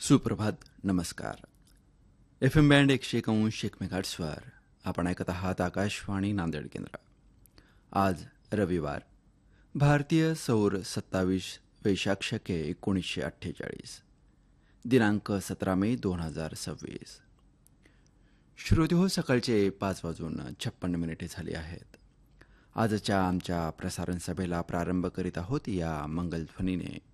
सुप्रभात. नमस्कार. FM band 101 मेगाहर्ट्झवर आपण ऐकत आहात आकाशवाणी नांदेड केंद्र. आज रविवार, भारतीय सौर 27 वैशाख शके 1948, दिनांक 17 मे 2026. श्रोतेहो, सकाळचे 5:56 झाले आहेत. आजच्या आमच्या प्रसारण सभेला प्रारंभ करीत आहोत या मंगलध्वनीने.